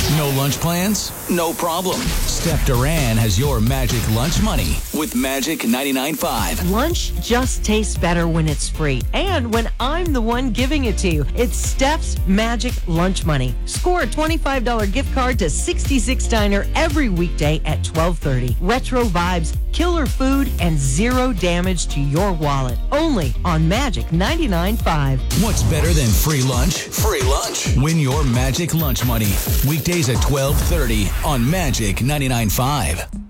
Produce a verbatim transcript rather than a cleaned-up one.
No lunch plans? No problem. Steph Duran has your Magic Lunch Money with Magic ninety-nine point five. Lunch just tastes better when it's free and when I'm the one giving it to you. It's Steph's Magic Lunch Money. Score a twenty-five dollars gift card to sixty-six Diner every weekday at twelve thirty. Retro vibes, killer food, and zero damage to your wallet. Only on Magic ninety-nine point five. What's better than free lunch? Free lunch. Win your Magic Lunch Money. Weekdays at twelve thirty on Magic ninety-nine point five.